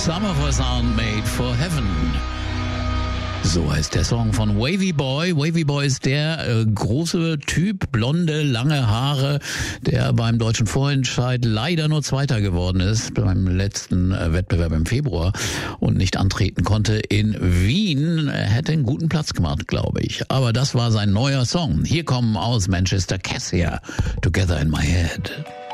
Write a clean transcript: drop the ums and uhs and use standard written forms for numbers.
Some of us aren't made for heaven. So heißt der Song von Wavy Boy. Wavy Boy ist der große Typ, blonde, lange Haare, der beim Deutschen Vorentscheid leider nur Zweiter geworden ist beim letzten Wettbewerb im Februar und nicht antreten konnte in Wien. Er hätte einen guten Platz gemacht, glaube ich. Aber das war sein neuer Song. Hier kommen aus Manchester Cassia, Together in My Head.